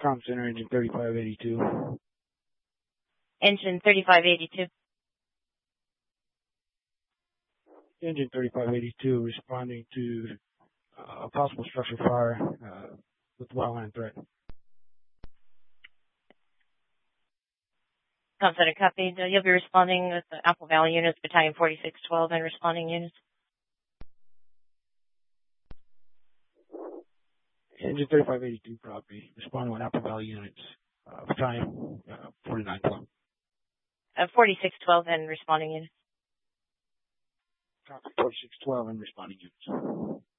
Comm Center, engine 3582. Engine 3582. Engine 3582 responding to a possible structure fire with wildland threat. Comm Center, copy. You'll be responding with the Apple Valley units, Battalion 4612, and responding units. Engine 3582 property, responding with Apple Valley units, Battalion 4912. 4612 and responding units. Copy 4612 and responding units.